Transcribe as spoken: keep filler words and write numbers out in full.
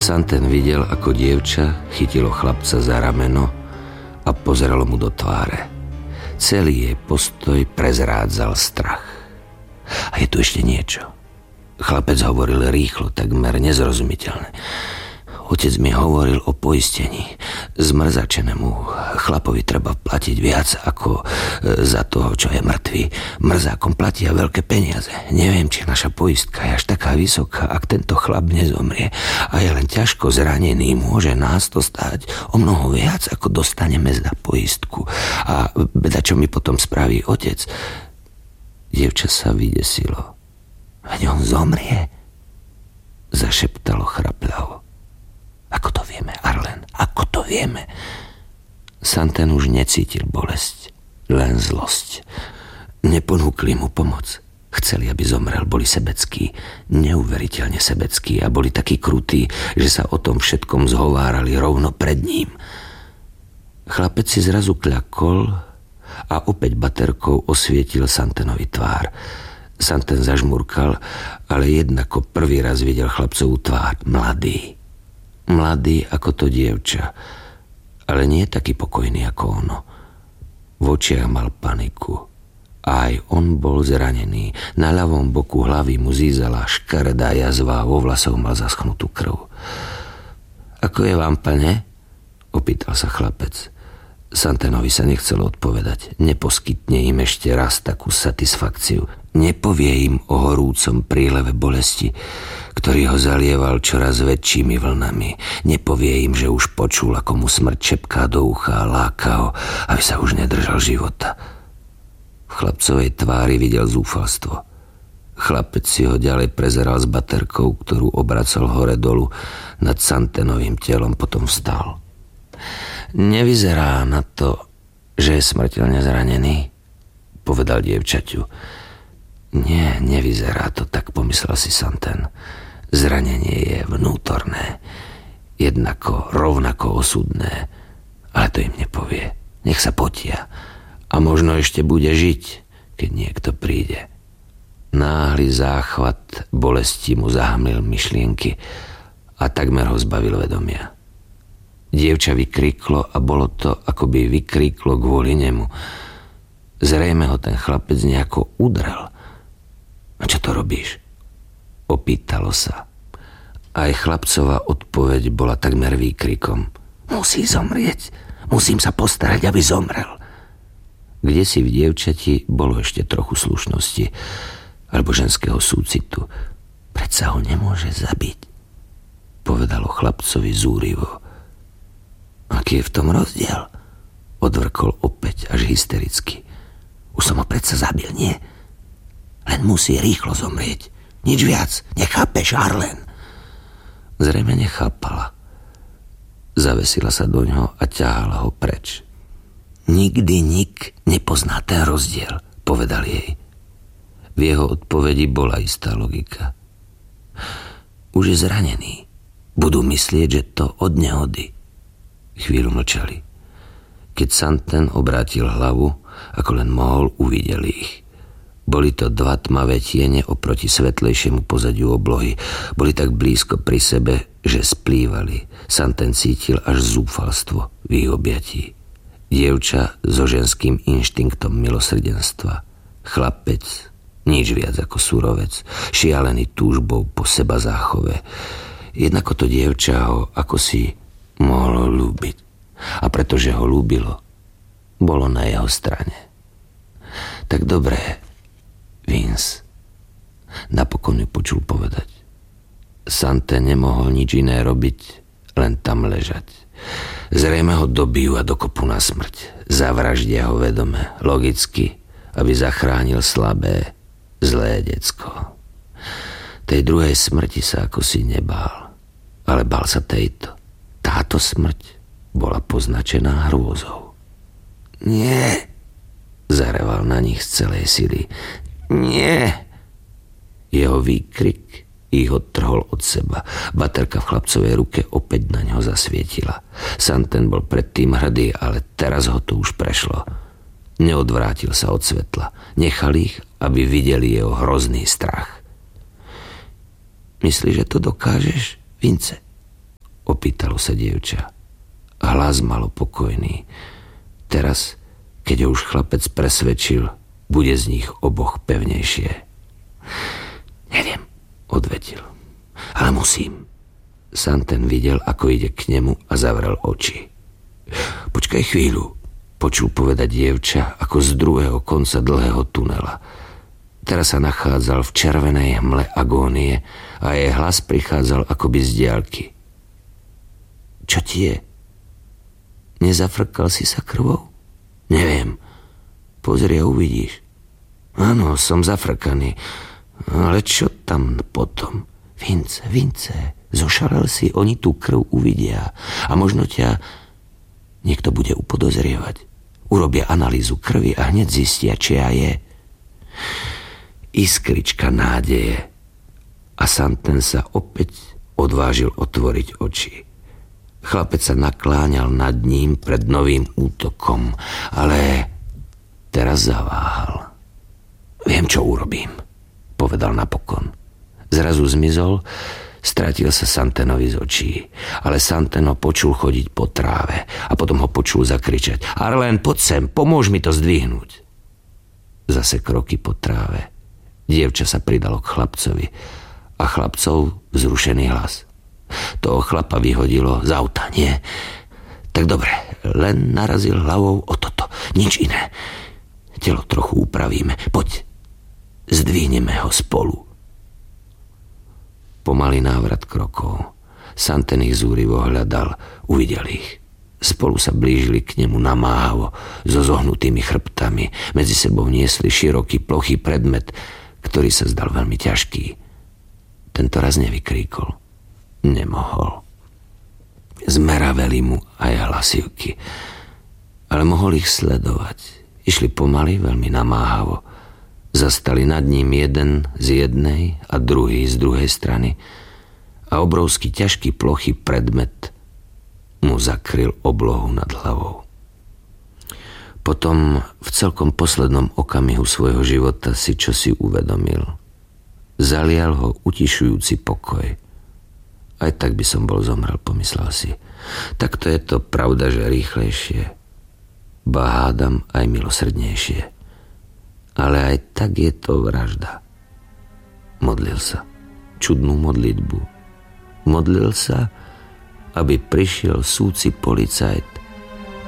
Santen videl, ako dievča chytilo chlapca za rameno a pozeralo mu do tváre. Celý jej postoj prezrádzal strach. A je tu ešte niečo. Chlapec hovoril rýchlo, takmer nezrozumiteľne. Otec mi hovoril o poistení. Zmrzačenému chlapovi treba platiť viac ako za toho, čo je mŕtvý. Mrzákom platia veľké peniaze. Neviem, či naša poistka je až taká vysoká, ak tento chlap nezomrie. A je len ťažko zranený. Môže nás to stáť o mnoho viac, ako dostaneme za poistku. A beda, čo mi potom spraví otec. Dievča sa vydesilo. Veď on zomrie, zašeptalo chrapľavo. Ako to vieme, Arlen? Ako to vieme? Santen už necítil bolesť, len zlosť. Neponúkli mu pomoc. Chceli, aby zomrel, boli sebeckí, neuveriteľne sebeckí a boli takí krutí, že sa o tom všetkom zhovárali rovno pred ním. Chlapec si zrazu kľakol a opäť baterkou osvietil Santenovi tvár. Santen zažmurkal, ale jednako prvý raz videl chlapcovú tvár. Mladý. Mladý ako to dievča, ale nie taký pokojný ako ono. V očiach mal paniku. A aj on bol zranený. Na ľavom boku hlavy mu zízala škaredá jazva a vo vlasoch mal zaschnutú krv. Ako je vám, pane? Opýtal sa chlapec. Santenovi sa nechcelo odpovedať. Neposkytne im ešte raz takú satisfakciu. Nepovie im o horúcom príleve bolesti, ktorý ho zalieval čoraz väčšími vlnami. Nepovie im, že už počul, ako mu smrť šepká do ucha a láka ho, aby sa už nedržal života. V chlapcovej tvári videl zúfalstvo. Chlapec si ho ďalej prezeral s baterkou, ktorú obracal hore dolu nad Santenovým telom, potom vstal. Nevyzerá na to, že je smrteľne zranený, povedal dievčaťu. Nie, nevyzerá to tak, pomyslel si Santen. Zranenie je vnútorné, jednako rovnako osudné, ale to im nepovie. Nech sa potia a možno ešte bude žiť, keď niekto príde. Náhly záchvat bolesti mu zahamlil myšlienky a takmer ho zbavil vedomia. Dievča vykríklo a bolo to, ako by vykríklo kvôli nemu. Zrejme ho ten chlapec nejako udrel. A čo to robíš? Opýtalo sa. Aj chlapcová odpoveď bola takmer výkrikom. Musí zomrieť. Musím sa postarať, aby zomrel. Kdesi v dievčati bolo ešte trochu slušnosti alebo ženského súcitu. Predsa ho nemôže zabiť, povedalo chlapcovi zúrivo. Aký je v tom rozdiel? Odvrkol opäť až hystericky. Už som ho predsa zabil, nie? Len musí rýchlo zomrieť. Nič viac. Nechápeš, Arlen? Zrejme nechápala. Zavesila sa do ňoho a ťahala ho preč. Nikdy nik nepozná ten rozdiel, povedal jej. V jeho odpovedi bola istá logika. Už je zranený. Budú myslieť, že to od nehody. Chvíľu mlčali. Keď Santen obrátil hlavu, ako len mohol, uvidel ich. Boli to dva tmavé tiene oproti svetlejšiemu pozadiu oblohy. Boli tak blízko pri sebe, že splývali. Santen cítil až zúfalstvo v ich objatí. Dievča so ženským inštinktom milosrdenstva. Chlapec, nič viac ako surovec, šialený túžbou po seba záchove. Jednako to dievča ho ako si mohlo ľúbiť. A pretože ho ľúbilo, bolo na jeho strane. Tak dobré, Vince, napokon ju počul povedať. Santen nemohol nič iné robiť, len tam ležať. Zrejme ho dobijú a dokopú na smrť. Zavraždia ho vedome, logicky, aby zachránil slabé, zlé decko. Tej druhej smrti sa ako si nebál, ale bál sa tejto. Táto smrť bola poznačená hrôzou. Nie, zareval na nich z celej sily. Nie. Jeho výkrik ich odtrhol od seba. Baterka v chlapcovej ruke opäť na ňo zasvietila. Santen bol predtým hrdý, ale teraz ho to už prešlo. Neodvrátil sa od svetla. Nechal ich, aby videli jeho hrozný strach. Myslíš, že to dokážeš, Vince? Opýtalo sa dievča. Hlas malo pokojný. Teraz, keď ho už chlapec presvedčil, bude z nich oboch pevnejšie. Neviem, odvetil. Ale musím. Santen videl, ako ide k nemu a zavrel oči. Počkaj chvíľu, počul povedať dievča ako z druhého konca dlhého tunela. Teraz sa nachádzal v červenej hmle agónie a jej hlas prichádzal akoby z diaľky. Čo ti je? Nezafrkal si sa krvou? Neviem. Pozri a uvidíš. Áno, som zafrkaný. Ale čo tam potom? Vince, Vince, zošalel si, oni tú krv uvidia a možno ťa niekto bude upodozrievať. Urobia analýzu krvi a hneď zistia, čia je. Iskrička nádeje. A Santen sa opäť odvážil otvoriť oči. Chlapec sa nakláňal nad ním pred novým útokom, ale teraz zaváhal. Viem, čo urobím, povedal napokon. Zrazu zmizol, stratil sa Santenovi z očí, ale Santen ho počul chodiť po tráve a potom ho počul zakričať. Arlen, poď sem, pomôž mi to zdvihnúť. Zase kroky po tráve. Dievča sa pridalo k chlapcovi a chlapcov vzrušený hlas. Toho chlapa vyhodilo z auta, nie? Tak dobre, len narazil hlavou o toto, nič iné. Telo trochu upravíme, poď, zdvihneme ho spolu. Pomalý návrat krokov. Santen ich zúrivo hľadal, uvidel ich. Spolu sa blížili k nemu namáhavo, so zohnutými chrbtami. Medzi sebou niesli široký, plochý predmet, ktorý sa zdal veľmi ťažký. Tento raz nevykríkol. Nemohol. Zmeraveli mu aj hlasivky. Ale mohol ich sledovať. Išli pomaly, veľmi namáhavo. Zastali nad ním jeden z jednej a druhý z druhej strany a obrovský ťažký plochý predmet mu zakryl oblohu nad hlavou. Potom v celkom poslednom okamihu svojho života si čosi uvedomil. Zalial ho utišujúci pokoj. Aj tak by som bol zomrel, pomyslel si. Takto je to pravda, že rýchlejšie, ba hádam aj milosrdnejšie. Ale aj tak je to vražda. Modlil sa. Čudnú modlitbu. Modlil sa, aby prišiel súci policajt